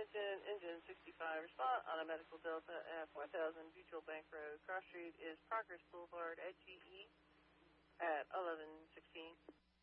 attention, engine 65, respond on a medical delta at 4000 Mutual Bank Road. Cross street is Progress Boulevard at GE at 11:16.